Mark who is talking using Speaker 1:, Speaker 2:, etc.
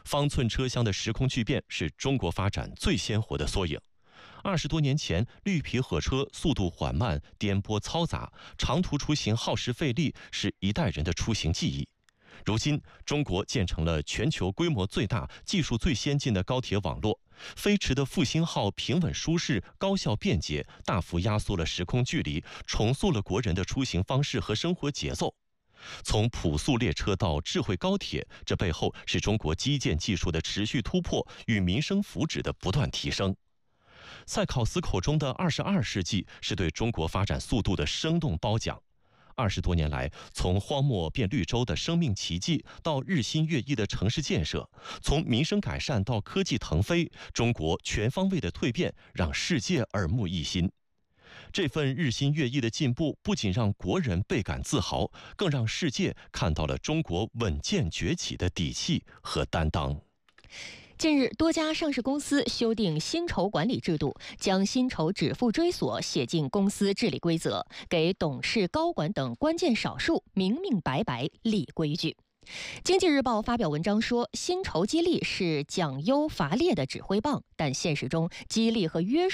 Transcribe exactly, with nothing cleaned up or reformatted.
Speaker 1: 方寸车厢的时空巨变是中国发展最鲜活的缩影。二十多年前，绿皮火车速度缓慢、颠簸嘈杂，长途出行耗时费力，是一代人的出行记忆。如今，中国建成了全球规模最大、技术最先进的高铁网络，飞驰的复兴号平稳舒适、高效便捷，大幅压缩了时空距离，重塑了国人的出行方式和生活节奏。从朴素列车到智慧高铁，这背后是中国基建技术的持续突破与民生福祉的不断提升。塞考斯口中的二十二世纪是对中国发展速度的生动褒奖。二十多年来，从荒漠变绿洲的生命奇迹到日新月异的城市建设，从民生改善到科技腾飞，中国全方位的蜕变让世界耳目一新。这份日新月异的进步，不仅让国人倍感自豪，更让世界看到了中国稳健崛起的底气和担当。
Speaker 2: 近日，多家上市公司修订薪酬管理制度，将薪酬止付追索写进公司治理规则，给董事、高管等关键少数明明白白立规矩。经济日报发表文章说，薪酬激励是奖优罚劣的指挥棒，但现实中激励和约束